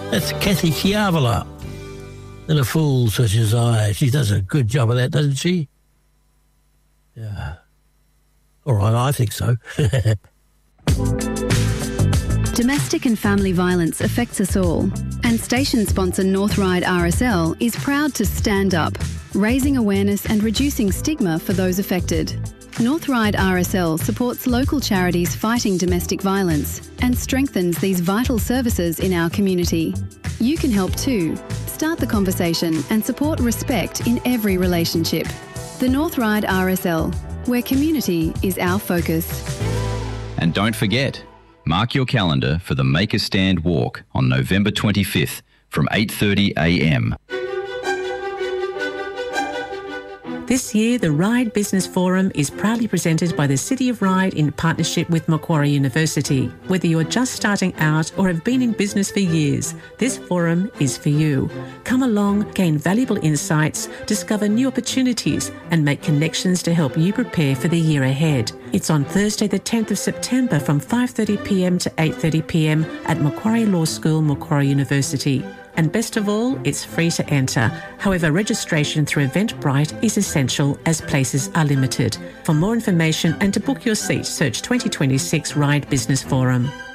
That's Kathy Chiavala. And a fool such as I. She does a good job of that, doesn't she? Yeah. All right, I think so. Domestic and family violence affects us all, and station sponsor North Ryde RSL is proud to stand up, raising awareness and reducing stigma for those affected. North Ryde RSL supports local charities fighting domestic violence and strengthens these vital services in our community. You can help too. Start the conversation and support respect in every relationship. The North Ryde RSL, where community is our focus. And don't forget, mark your calendar for the Make a Stand walk on November 25th from 8:30 a.m. This year, the Ryde Business Forum is proudly presented by the City of Ryde in partnership with Macquarie University. Whether you're just starting out or have been in business for years, this forum is for you. Come along, gain valuable insights, discover new opportunities, and make connections to help you prepare for the year ahead. It's on Thursday, the 10th of September from 5:30 p.m. to 8:30 p.m. at Macquarie Law School, Macquarie University. And best of all, it's free to enter. However, registration through Eventbrite is essential as places are limited. For more information and to book your seat, search 2026 Ryde Business Forum.